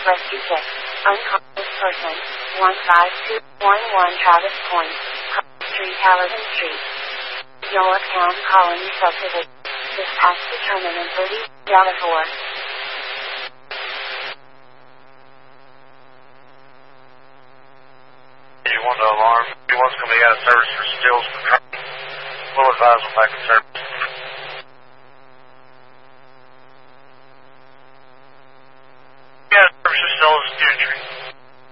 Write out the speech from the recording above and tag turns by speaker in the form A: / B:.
A: Rescue 6. Unconscious person. 15211 Travis Point. Street, Halligan Street. York Town Colony Subdivision. Dispatch determined in 30, Delta 4.
B: You want to alarm? He wants to come out of service for stills for training. We'll advise them back in service.